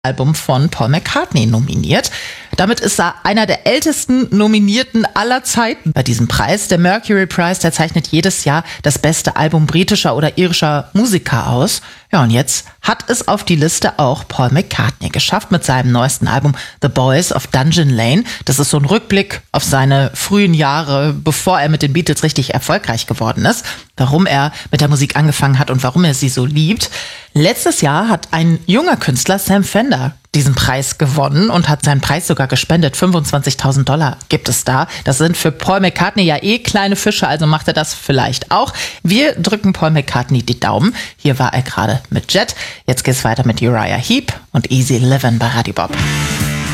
Album von Paul McCartney nominiert. Damit ist er einer der ältesten Nominierten aller Zeiten bei diesem Preis. Der Mercury Prize, der zeichnet jedes Jahr das beste Album britischer oder irischer Musiker aus. Ja, und jetzt hat es auf die Liste auch Paul McCartney geschafft mit seinem neuesten Album The Boys of Dungeon Lane. Das ist so ein Rückblick auf seine frühen Jahre, bevor er mit den Beatles richtig erfolgreich geworden ist. Warum er mit der Musik angefangen hat und warum er sie so liebt. Letztes Jahr hat ein junger Künstler, Sam Fender, diesen Preis gewonnen und hat seinen Preis sogar gespendet. $25.000 gibt es da. Das sind für Paul McCartney ja kleine Fische, also macht er das vielleicht auch. Wir drücken Paul McCartney die Daumen. Hier war er gerade mit Jet. Jetzt geht's weiter mit Uriah Heep und Easy Livin' bei Radio Bob.